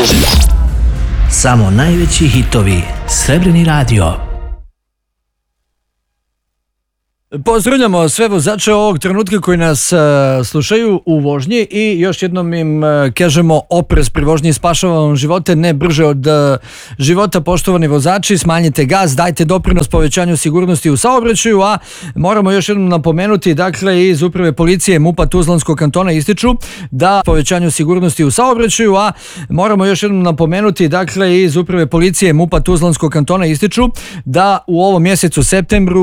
Samo najveći hitovi. Srebrni radio. Pozdravljamo sve vozače ovog trenutka koji nas slušaju u vožnji i još jednom im kažemo oprez pri vožnji spašava vam živote, ne brže od života. Poštovani vozači, smanjite gas, dajte doprinos povećanju sigurnosti u saobraćaju, a moramo još jednom napomenuti, dakle, iz Uprave policije MUP-a Tuzlanskog kantona ističu da povećanju sigurnosti u saobraćaju, a moramo još jednom napomenuti, dakle, iz Uprave policije MUP-a Tuzlanskog kantona ističu da u ovom mjesecu septembru